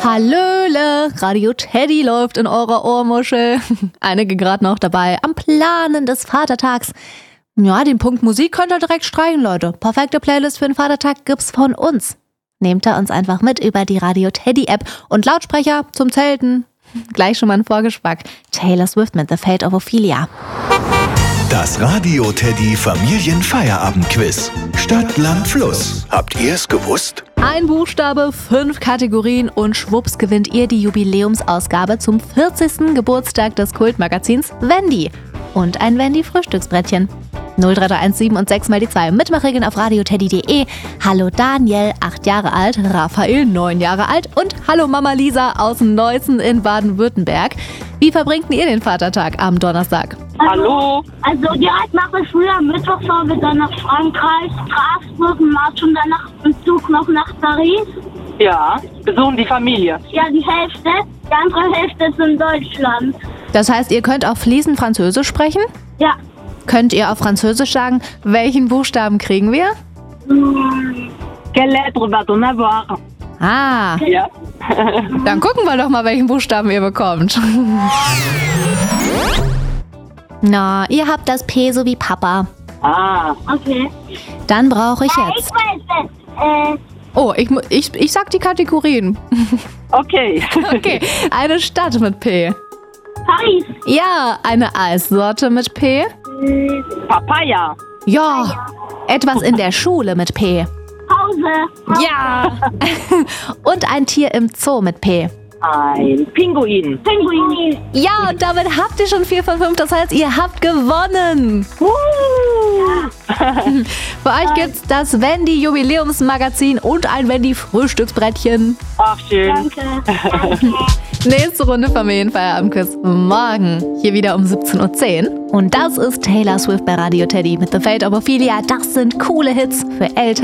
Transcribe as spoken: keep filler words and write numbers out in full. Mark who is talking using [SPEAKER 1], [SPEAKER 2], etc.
[SPEAKER 1] Hallöle, Radio Teddy läuft in eurer Ohrmuschel. Einige gerade noch dabei am Planen des Vatertags. Ja, den Punkt Musik könnt ihr direkt streichen, Leute. Perfekte Playlist für den Vatertag gibt's von uns. Nehmt ihr uns einfach mit über die Radio Teddy App und Lautsprecher zum Zelten. Gleich schon mal ein Vorgeschmack. Taylor Swift mit The Fate of Ophelia.
[SPEAKER 2] Das Radio Teddy Familienfeierabendquiz. Stadt, Land, Fluss. Habt ihr es gewusst?
[SPEAKER 1] Ein Buchstabe, fünf Kategorien und schwupps gewinnt ihr die Jubiläumsausgabe zum vierzigsten Geburtstag des Kultmagazins Wendy. Und ein Wendy-Frühstücksbrettchen. null drei drei eins sieben und sechs mal die zwei. Mitmachregeln auf radioteddy punkt de. Hallo Daniel, acht Jahre alt, Raphael, neun Jahre alt und hallo Mama Lisa aus Neußen in Baden-Württemberg. Wie verbringt ihr den Vatertag am Donnerstag?
[SPEAKER 3] Hallo. Also direkt nach der Schule am Mittwoch fahren wir dann nach Frankreich, Straßburg, Marsch und dann nach dem Zug noch nach Paris.
[SPEAKER 4] Ja, besuchen die Familie.
[SPEAKER 3] Ja, die Hälfte, die andere Hälfte ist in Deutschland.
[SPEAKER 1] Das heißt, ihr könnt auch fließend Französisch sprechen?
[SPEAKER 3] Ja.
[SPEAKER 1] Könnt ihr auf Französisch sagen, welchen Buchstaben kriegen wir?
[SPEAKER 3] Hm.
[SPEAKER 4] Quelle lettre va-t-on avoir?
[SPEAKER 1] Ah,
[SPEAKER 4] Ja.
[SPEAKER 1] dann gucken wir doch mal, welchen Buchstaben ihr bekommt. Na, ihr habt das P so wie Papa.
[SPEAKER 4] Ah,
[SPEAKER 3] Okay.
[SPEAKER 1] Dann brauche ich
[SPEAKER 3] Ich
[SPEAKER 1] jetzt...
[SPEAKER 3] weiß es. Äh,
[SPEAKER 1] Oh, ich, mu- ich, ich sag die Kategorien.
[SPEAKER 4] okay.
[SPEAKER 1] Okay, eine Stadt mit P.
[SPEAKER 3] Paris.
[SPEAKER 1] Ja, eine Eissorte mit P.
[SPEAKER 3] Hm.
[SPEAKER 4] Papaya.
[SPEAKER 1] Ja, etwas in der Schule mit P.
[SPEAKER 3] Pause.
[SPEAKER 1] Ja. Und ein Tier im Zoo mit P.
[SPEAKER 4] Ein Pinguin.
[SPEAKER 3] Pinguin.
[SPEAKER 1] Ja, und damit habt ihr schon vier von fünf. Das heißt, ihr habt gewonnen. Für euch gibt's das Wendy Jubiläumsmagazin und ein Wendy Frühstücksbrettchen.
[SPEAKER 4] Ach, schön.
[SPEAKER 3] Danke.
[SPEAKER 1] Nächste Runde Familienfeierabendquiz morgen. Hier wieder um siebzehn Uhr zehn. Und das ist Taylor Swift bei Radio Teddy mit The Fate of Ophelia. Das sind coole Hits für Eltern.